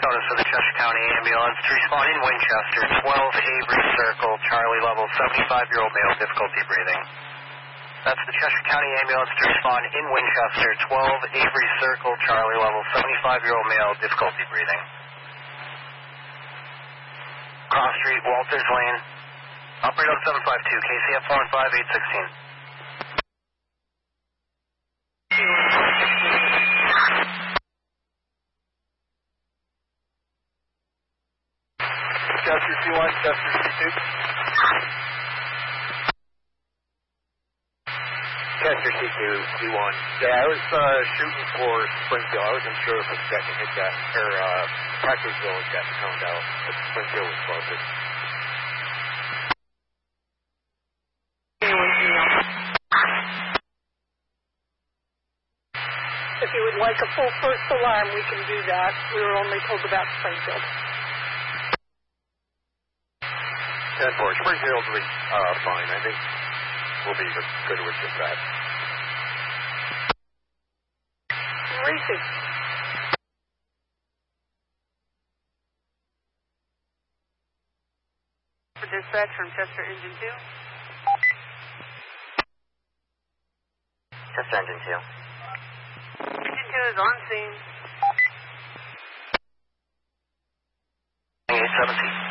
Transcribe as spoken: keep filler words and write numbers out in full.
Notice for the Cheshire County ambulance to respond in Winchester, twelve Avery Circle, Charlie level, seventy-five-year-old male, difficulty breathing. That's the Cheshire County ambulance to respond in Winchester, twelve Avery Circle, Charlie level, seventy-five-year-old male, difficulty breathing. Cross Street, Walters Lane. Operator seven five two, K C F one five eight one six. Chester C one, Chester C two. Chester C two, C one. Yeah, I was uh, shooting for Springfield. I wasn't sure if it was that to hit that, or uh, Parkersville got toned out, but Springfield was closest. If you would like a full first alarm, we can do that. We were only told about Springfield. ten four, Springfield will be uh, fine. I think we'll be good with just that. Racy. For dispatch from Chester Engine two. Chester Engine two. Engine two is on scene. eight seventeen.